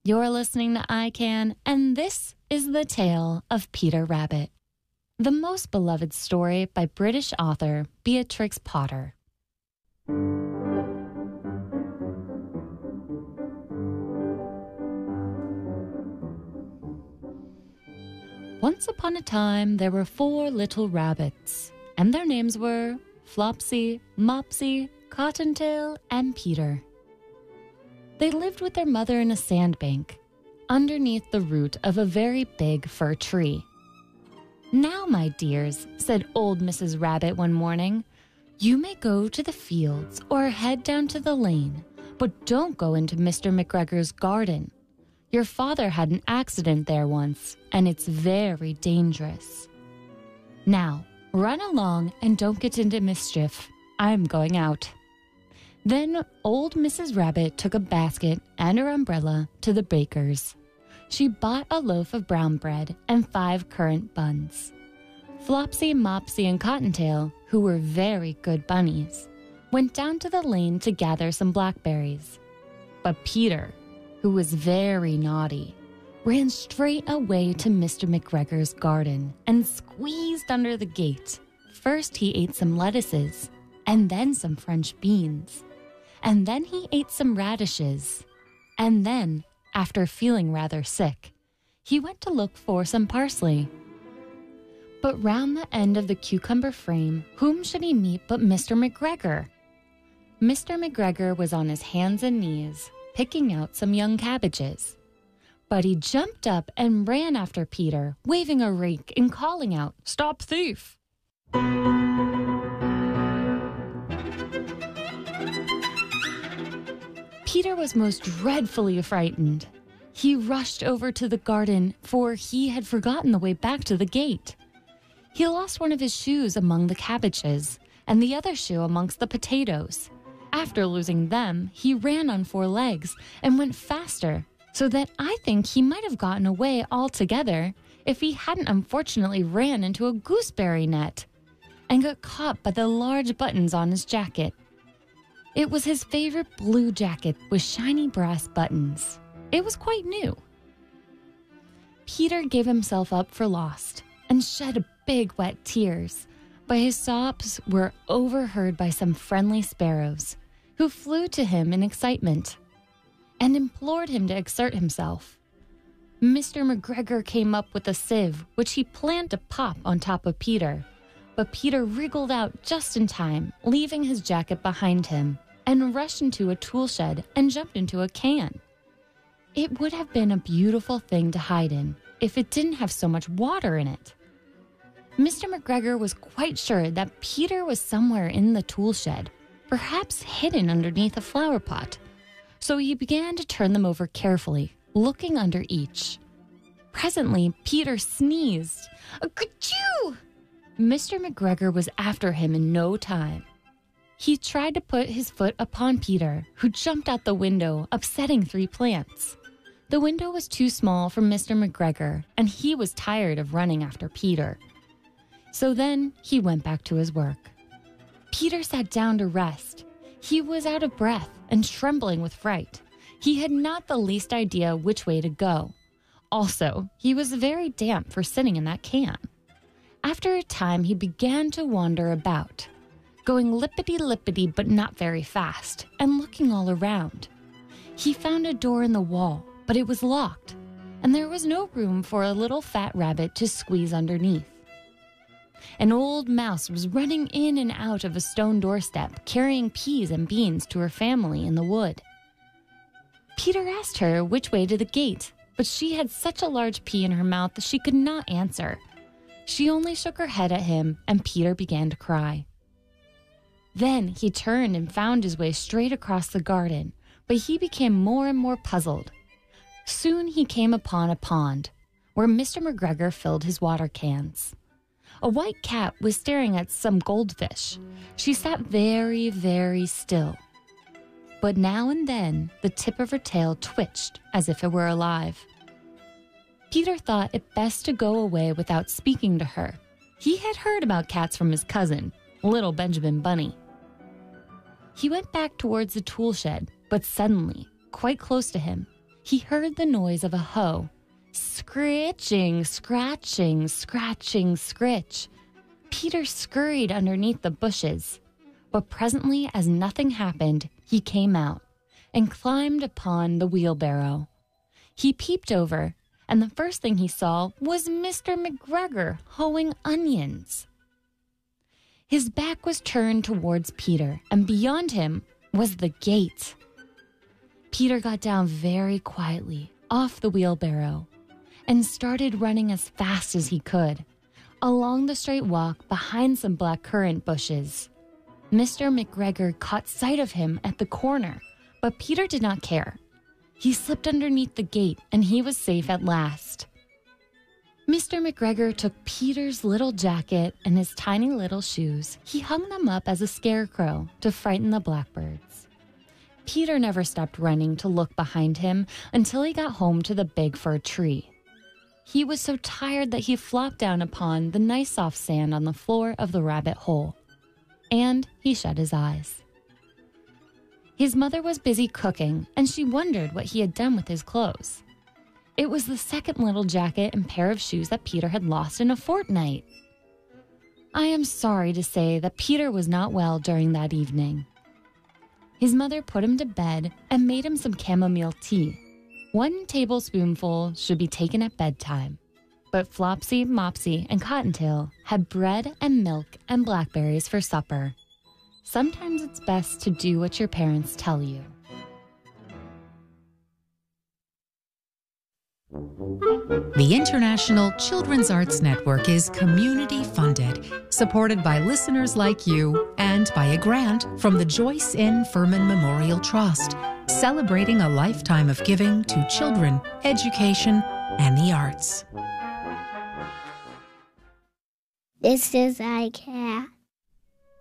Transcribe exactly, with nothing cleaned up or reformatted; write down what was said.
You're listening to I Can, and this is the tale of Peter Rabbit, the most beloved story by British author Beatrix Potter. Once upon a time, there were four little rabbits, and their names were Flopsy, Mopsy, Cottontail, and Peter. They lived with their mother in a sandbank, underneath the root of a very big fir tree. "Now, my dears," said old Missus Rabbit one morning, "you may go to the fields or head down to the lane, but don't go into Mister McGregor's garden. Your father had an accident there once, and it's very dangerous. Now, run along and don't get into mischief. I'm going out." Then old Missus Rabbit took a basket and her umbrella to the baker's. She bought a loaf of brown bread and five currant buns. Flopsy, Mopsy, and Cottontail, who were very good bunnies, went down to the lane to gather some blackberries. But Peter, who was very naughty, ran straight away to Mister McGregor's garden and squeezed under the gate. First he ate some lettuces, and then some French beans, and then he ate some radishes, and then, after feeling rather sick, he went to look for some parsley. But round the end of the cucumber frame, whom should he meet but Mister McGregor? Mister McGregor was on his hands and knees, picking out some young cabbages. But he jumped up and ran after Peter, waving a rake and calling out, "Stop thief!" Peter was most dreadfully frightened. He rushed over to the garden, for he had forgotten the way back to the gate. He lost one of his shoes among the cabbages, and the other shoe amongst the potatoes. After losing them, he ran on four legs and went faster, so that I think he might have gotten away altogether if he hadn't unfortunately ran into a gooseberry net and got caught by the large buttons on his jacket. It was his favorite blue jacket with shiny brass buttons. It was quite new. Peter gave himself up for lost and shed big wet tears, but his sobs were overheard by some friendly sparrows, who flew to him in excitement and implored him to exert himself. Mister McGregor came up with a sieve, which he planned to pop on top of Peter, but Peter wriggled out just in time, leaving his jacket behind him, and rushed into a tool shed and jumped into a can. It would have been a beautiful thing to hide in if it didn't have so much water in it. Mister McGregor was quite sure that Peter was somewhere in the tool shed, perhaps hidden underneath a flower pot. So he began to turn them over carefully, looking under each. Presently, Peter sneezed. "Achoo!" Mister McGregor was after him in no time. He tried to put his foot upon Peter, who jumped out the window, upsetting three plants. The window was too small for Mister McGregor, and he was tired of running after Peter. So then he went back to his work. Peter sat down to rest. He was out of breath and trembling with fright. He had not the least idea which way to go. Also, he was very damp for sitting in that can. After a time, he began to wander about, going lippity-lippity but not very fast, and looking all around. He found a door in the wall, but it was locked, and there was no room for a little fat rabbit to squeeze underneath. An old mouse was running in and out of a stone doorstep, carrying peas and beans to her family in the wood. Peter asked her which way to the gate, but she had such a large pea in her mouth that she could not answer. She only shook her head at him, and Peter began to cry. Then he turned and found his way straight across the garden, but he became more and more puzzled. Soon he came upon a pond, where Mister McGregor filled his water cans. A white cat was staring at some goldfish. She sat very, very still. But now and then, the tip of her tail twitched as if it were alive. Peter thought it best to go away without speaking to her. He had heard about cats from his cousin, little Benjamin Bunny. He went back towards the tool shed, but suddenly, quite close to him, he heard the noise of a hoe. Scritching, scratching, scratching, scritch. Peter scurried underneath the bushes, but presently, as nothing happened, he came out and climbed upon the wheelbarrow. He peeped over, and the first thing he saw was Mister McGregor hoeing onions. His back was turned towards Peter, and beyond him was the gate. Peter got down very quietly off the wheelbarrow and started running as fast as he could along the straight walk behind some blackcurrant bushes. Mister McGregor caught sight of him at the corner, but Peter did not care. He slipped underneath the gate, and he was safe at last. Mister McGregor took Peter's little jacket and his tiny little shoes. He hung them up as a scarecrow to frighten the blackbirds. Peter never stopped running to look behind him until he got home to the big fir tree. He was so tired that he flopped down upon the nice soft sand on the floor of the rabbit hole, and he shut his eyes. His mother was busy cooking, and she wondered what he had done with his clothes. It was the second little jacket and pair of shoes that Peter had lost in a fortnight. I am sorry to say that Peter was not well during that evening. His mother put him to bed and made him some chamomile tea. One tablespoonful should be taken at bedtime, but Flopsy, Mopsy, and Cottontail had bread and milk and blackberries for supper. Sometimes it's best to do what your parents tell you. The International Children's Arts Network is community-funded, supported by listeners like you, and by a grant from the Joyce N. Furman Memorial Trust, celebrating a lifetime of giving to children, education, and the arts. This is I Care.